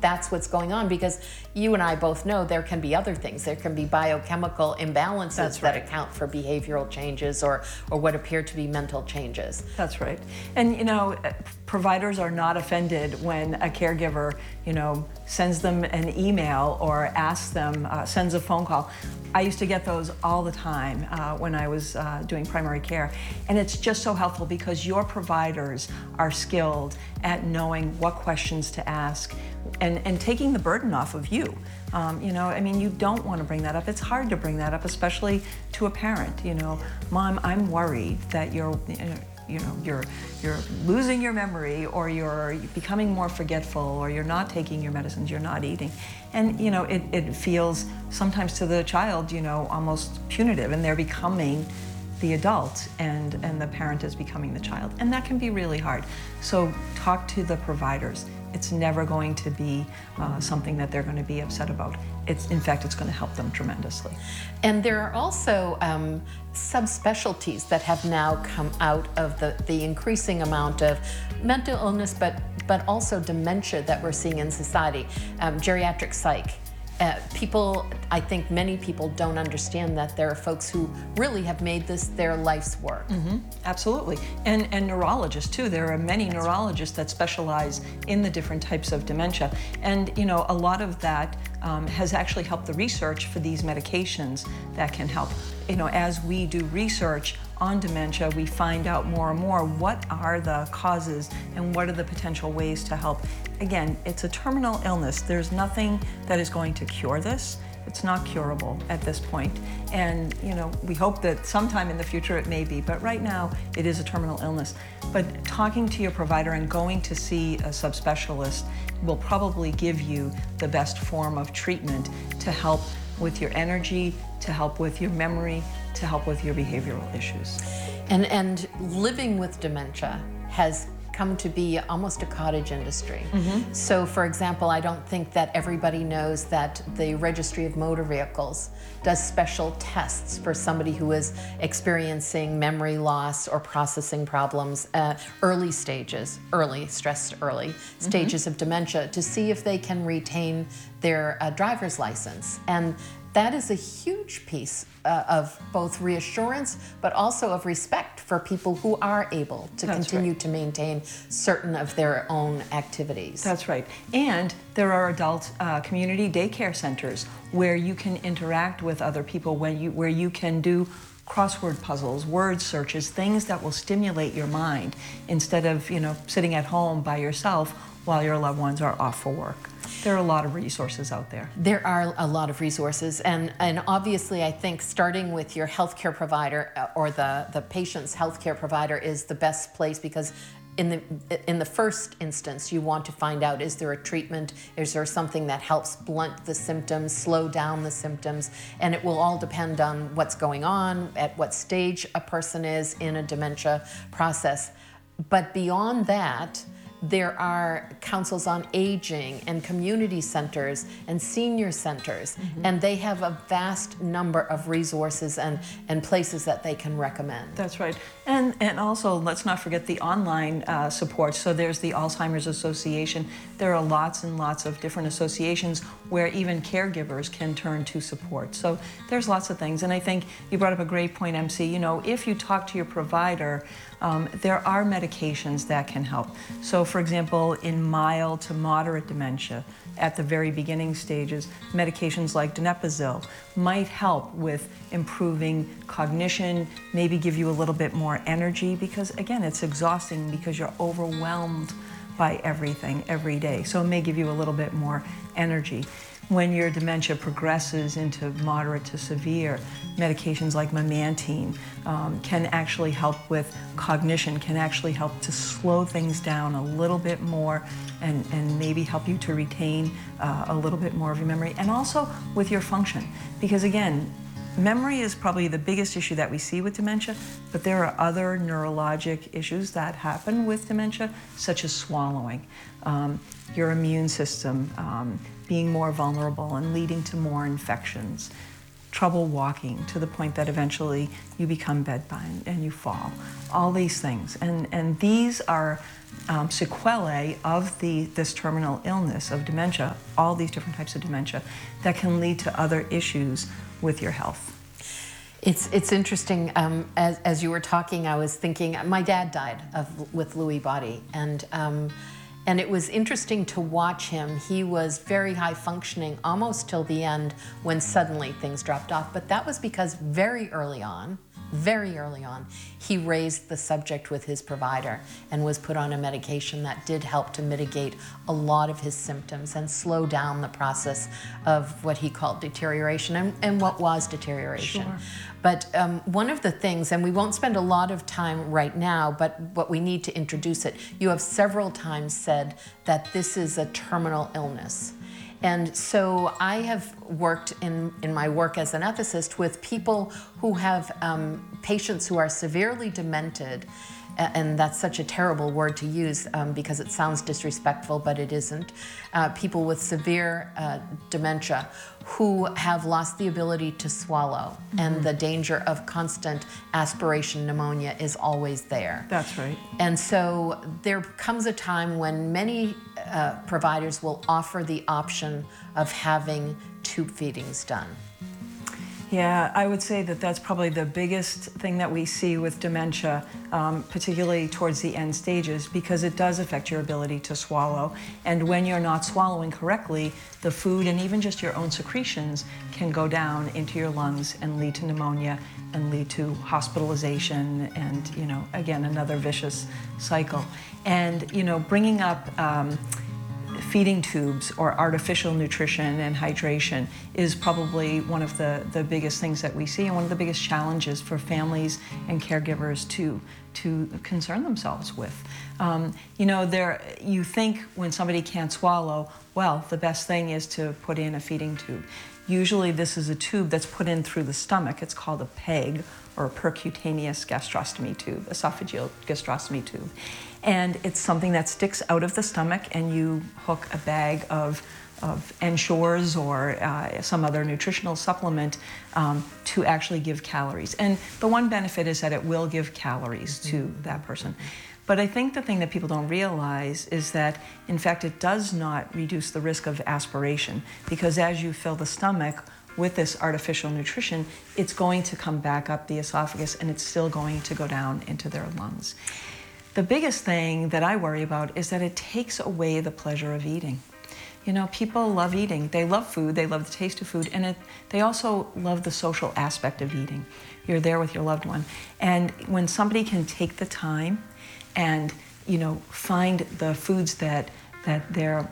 that's what's going on, because you and I both know there can be other things. There can be biochemical imbalances that account for behavioral changes or what appear to be mental changes. That's right. And you know, providers are not offended when a caregiver, you know, sends them an email or asks them, sends a phone call. I used to get those all the time when I was doing primary care. And it's just so helpful because your providers are skilled at knowing what questions to ask and taking the burden off of you. You know, I mean, you don't want to bring that up. It's hard to bring that up, especially to a parent. You know, Mom, I'm worried that you're losing your memory, or you're becoming more forgetful, or you're not taking your medicines, you're not eating. And you know, it feels sometimes to the child, you know, almost punitive, and they're becoming the adult and the parent is becoming the child. And that can be really hard. So talk to the providers. It's never going to be something that they're going to be upset about. In fact, it's going to help them tremendously. And there are also subspecialties that have now come out of the increasing amount of mental illness, but also dementia that we're seeing in society. Geriatric psych. I think many people don't understand that there are folks who really have made this their life's work. Mm-hmm. Absolutely. And neurologists too. There are many neurologists that specialize in the different types of dementia. And you know, a lot of that has actually helped the research for these medications that can help. You know, as we do research on dementia, we find out more and more what are the causes and what are the potential ways to help. Again, it's a terminal illness. There's nothing that is going to cure this. It's not curable at this point. And you know, we hope that sometime in the future it may be, but right now it is a terminal illness. But talking to your provider and going to see a subspecialist will probably give you the best form of treatment to help with your energy, to help with your memory, to help with your behavioral issues. And living with dementia has come to be almost a cottage industry. Mm-hmm. So for example, I don't think that everybody knows that the Registry of Motor Vehicles does special tests for somebody who is experiencing memory loss or processing problems, early stages of dementia, to see if they can retain their driver's license. And that is a huge piece of both reassurance, but also of respect for people who are able to continue to maintain certain of their own activities. That's right. And there are adult community daycare centers where you can interact with other people, where you can do crossword puzzles, word searches, things that will stimulate your mind instead of, you know, sitting at home by yourself while your loved ones are off for work. There are a lot of resources out there. There are a lot of resources, and obviously I think starting with your healthcare provider or the patient's healthcare provider is the best place, because in the first instance you want to find out, is there a treatment, is there something that helps blunt the symptoms, slow down the symptoms, and it will all depend on what's going on, at what stage a person is in a dementia process. But beyond that, there are councils on aging and community centers and senior centers, mm-hmm. and they have a vast number of resources and places that they can recommend. That's right. And also, let's not forget the online support. So there's the Alzheimer's Association. There are lots and lots of different associations where even caregivers can turn to support. So there's lots of things. And I think you brought up a great point, MC. You know, if you talk to your provider, there are medications that can help. So for example, in mild to moderate dementia, at the very beginning stages, medications like donepezil might help with improving cognition, maybe give you a little bit more energy, because again, it's exhausting because you're overwhelmed by everything every day. So it may give you a little bit more energy. When your dementia progresses into moderate to severe, medications like memantine can actually help with cognition, can actually help to slow things down a little bit more and maybe help you to retain a little bit more of your memory, and also with your function. Because again, memory is probably the biggest issue that we see with dementia, but there are other neurologic issues that happen with dementia, such as swallowing, your immune system being more vulnerable and leading to more infections. trouble walking to the point that eventually you become bedbound and you fall. All these things. And these are sequelae of this terminal illness of dementia, all these different types of dementia, that can lead to other issues with your health. It's interesting. As you were talking, I was thinking my dad died with Lewy body, and it was interesting to watch him. He was very high functioning almost till the end, when suddenly things dropped off. But that was because very early on, he raised the subject with his provider and was put on a medication that did help to mitigate a lot of his symptoms and slow down the process of what he called deterioration and what was deterioration. Sure. But one of the things, and we won't spend a lot of time right now, but we need to introduce it. You have several times said that this is a terminal illness. And so I have worked in my work as an ethicist with people who have patients who are severely demented, and that's such a terrible word to use because it sounds disrespectful, but it isn't. People with severe dementia who have lost the ability to swallow, and the danger of constant aspiration pneumonia is always there. That's right. And so there comes a time when many providers will offer the option of having tube feedings done. Yeah, I would say that that's probably the biggest thing that we see with dementia, particularly towards the end stages, because it does affect your ability to swallow. And when you're not swallowing correctly, the food and even just your own secretions can go down into your lungs and lead to pneumonia and lead to hospitalization and, again, another vicious cycle. And, bringing up feeding tubes or artificial nutrition and hydration is probably one of the biggest things that we see, and one of the biggest challenges for families and caregivers to concern themselves with. You think when somebody can't swallow, well, the best thing is to put in a feeding tube. Usually this is a tube that's put in through the stomach. It's called a PEG, or a percutaneous gastrostomy tube, esophageal gastrostomy tube. And it's something that sticks out of the stomach, and you hook a bag of Ensures or some other nutritional supplement to actually give calories. And the one benefit is that it will give calories to that person. But I think the thing that people don't realize is that, in fact, it does not reduce the risk of aspiration, because as you fill the stomach with this artificial nutrition, it's going to come back up the esophagus, and it's still going to go down into their lungs. The biggest thing that I worry about is that it takes away the pleasure of eating. People love eating. They love food. They love the taste of food. And they also love the social aspect of eating. You're there with your loved one. And when somebody can take the time and, find the foods that their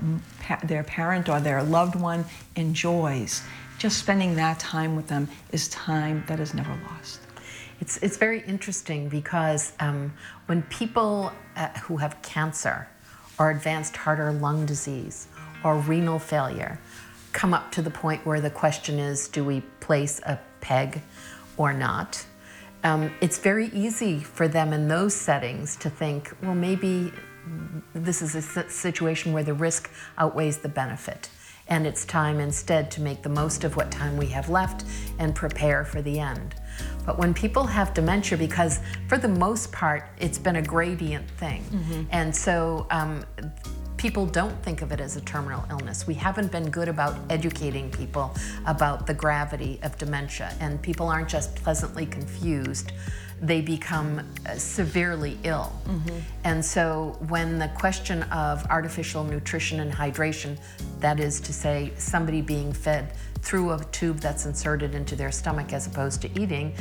parent or their loved one enjoys, just spending that time with them is time that is never lost. It's very interesting because when people who have cancer or advanced heart or lung disease or renal failure come up to the point where the question is, do we place a PEG or not? It's very easy for them in those settings to think, well, maybe this is a situation where the risk outweighs the benefit, and it's time instead to make the most of what time we have left and prepare for the end. But when people have dementia, because for the most part, it's been a gradient thing, and so people don't think of it as a terminal illness. We haven't been good about educating people about the gravity of dementia, and people aren't just pleasantly confused, they become severely ill. And so when the question of artificial nutrition and hydration, that is to say somebody being fed through a tube that's inserted into their stomach as opposed to eating,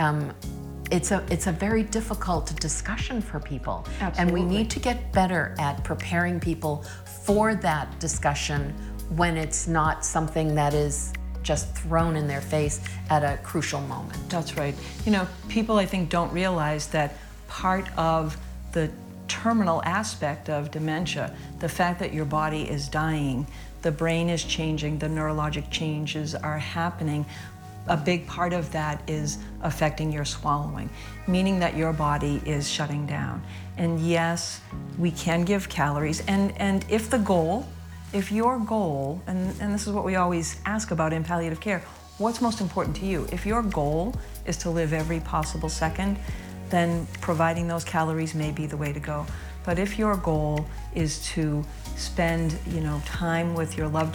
it's a very difficult discussion for people. Absolutely. And we need to get better at preparing people for that discussion when it's not something that is just thrown in their face at a crucial moment. That's right. People, I think, don't realize that part of the terminal aspect of dementia, the fact that your body is dying, the brain is changing, the neurologic changes are happening, a big part of that is affecting your swallowing, meaning that your body is shutting down. And yes, we can give calories, and if your goal, and this is what we always ask about in palliative care, what's most important to you. If your goal is to live every possible second, then providing those calories may be the way to go. But if your goal is to spend, time with your loved